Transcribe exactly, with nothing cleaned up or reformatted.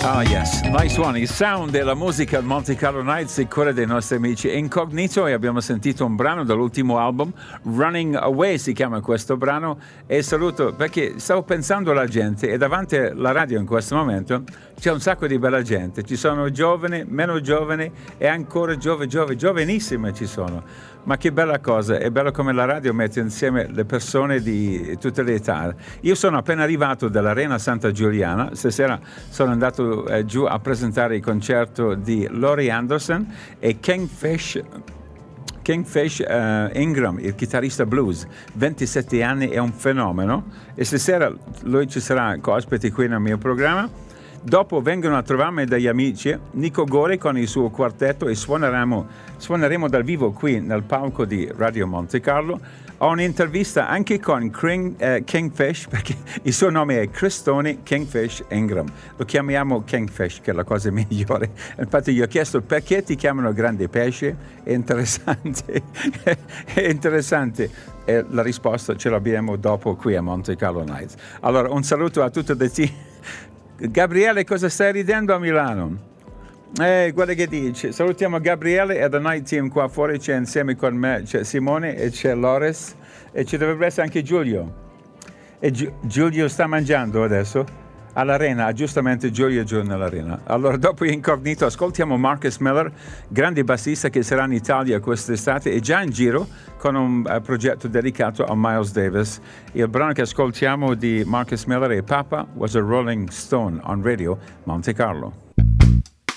Ah yes, nice one. Il sound e la musica al Monte Carlo Nights è quella dei nostri amici Incognito e abbiamo sentito un brano dall'ultimo album, Running Away si chiama questo brano, e saluto perché stavo pensando alla gente e davanti alla radio in questo momento c'è un sacco di bella gente, ci sono giovani, meno giovani e ancora giovani, giovani, giovanissime ci sono. Ma che bella cosa, è bello come la radio mette insieme le persone di tutte le età. Io sono appena arrivato dall'Arena Santa Giuliana, stasera sono andato eh, giù a presentare il concerto di Laurie Anderson e Kingfish, Kingfish uh, Ingram, il chitarrista blues, ventisette anni, è un fenomeno e stasera lui ci sarà ospite qui nel mio programma. Dopo vengono a trovarmi degli amici, Nico Gori con il suo quartetto e suoneremo, suoneremo dal vivo qui nel palco di Radio Monte Carlo. Ho un'intervista anche con King, eh, Kingfish, perché il suo nome è Cristone Kingfish Ingram. Lo chiamiamo Kingfish, che è la cosa migliore. Infatti gli ho chiesto perché ti chiamano grande pesce, è interessante, è interessante. E la risposta ce l'abbiamo dopo qui a Monte Carlo Nights. Allora, un saluto a tutti da te. Gabriele, cosa stai ridendo a Milano? Eh, guarda che dice. Salutiamo Gabriele e The Night Team qua fuori, c'è insieme con me, c'è Simone e c'è Loris e ci dovrebbe essere anche Giulio. E Gi- Giulio sta mangiando adesso all'Arena, giustamente Giulio è giù nell'Arena. Allora dopo Incognito ascoltiamo Marcus Miller, grande bassista che sarà in Italia quest'estate e già in giro con un uh, progetto dedicato a Miles Davis. Il brano che ascoltiamo di Marcus Miller è Papa Was a Rolling Stone on Radio Monte Carlo.